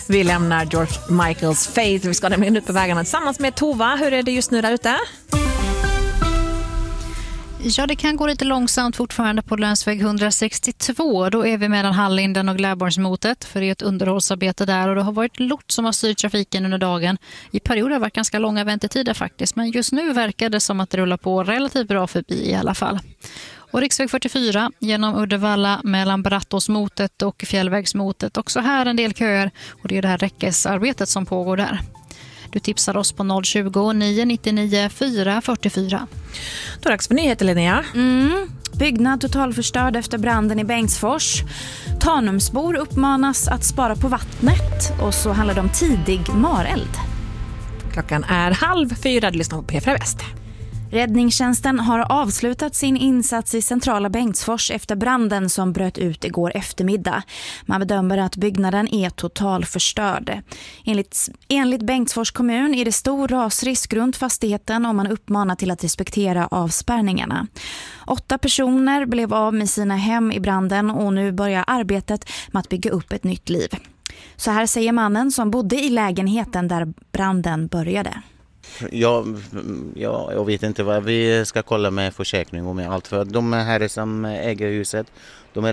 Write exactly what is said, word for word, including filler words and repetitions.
Vi lämnar George Michaels Faith. Vi ska nämligen ut på vägarna tillsammans med Tova. Hur är det just nu där ute? Ja, det kan gå lite långsamt fortfarande på länsväg hundrasextiotvå. Då är vi mellan Hallinden och Gläborgsmotet, för det är ett underhållsarbete där, och det har varit lort som har styrt trafiken under dagen. I perioder har det varit ganska långa väntetider faktiskt, men just nu verkar det som att det rullar på relativt bra förbi i alla fall. Och riksväg fyrtiofyra genom Uddevalla mellan Brattåsmotet och Fjällvägsmotet. Också här en del köer, och det är det här räckesarbetet som pågår där. Du tipsar oss på noll tjugo, nio nittionio, fyra fyrtiofyra. Då är det dags för nyheter, Linnea. Mm. Byggnad totalförstörd efter branden i Bengtsfors. Tanumsbor uppmanas att spara på vattnet. Och så handlar det om tidig mareld. Klockan är halv fyra. Du lyssnar på P fyra Väst. Räddningstjänsten har avslutat sin insats i centrala Bengtsfors efter branden som bröt ut igår eftermiddag. Man bedömer att byggnaden är totalförstörd. Enligt, enligt Bengtsfors kommun är det stor rasrisk runt fastigheten och man uppmanar till att respektera avspärrningarna. Åtta personer blev av med sina hem i branden och nu börjar arbetet med att bygga upp ett nytt liv. Så här säger mannen som bodde i lägenheten där branden började. Ja, ja, jag vet inte vad vi ska kolla med försäkring och med allt, för de här som äger huset, de är